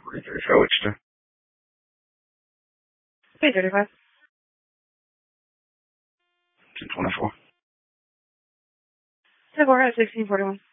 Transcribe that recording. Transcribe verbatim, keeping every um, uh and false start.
three thirty-five, which to? three thirty-five. two twenty-four. Tibor at sixteen forty-one.